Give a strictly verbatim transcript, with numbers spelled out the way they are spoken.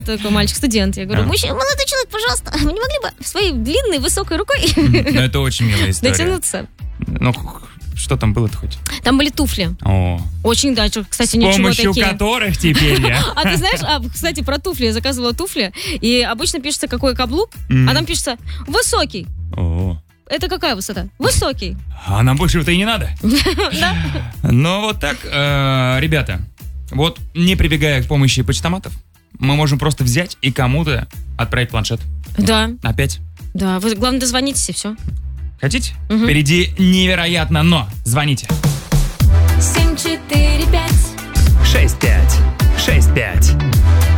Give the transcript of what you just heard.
такой мальчик-студент. Я говорю, А. мужчина, молодой человек, пожалуйста, вы не могли бы своей длинной высокой рукой Ну, это очень милая история. дотянуться? Ну, х- что там было-то хоть? Там были туфли. О, Очень даже, кстати, с ничего помощью такие. которых теперь я... А ты знаешь, а, кстати, про туфли. Я заказывала туфли, и обычно пишется, какой каблук, Мгм. а там пишется «высокий». О, Это какая высота? Высокий. а нам большего-то и не надо. Да. Но вот так, э, ребята, вот не прибегая к помощи почтоматов, мы можем просто взять и кому-то отправить планшет. Да, Опять. да. Вы, главное, дозвонитесь, и все. Хотите? Мгм. Впереди невероятно, но звоните. семь четыре пять шесть пять шесть пять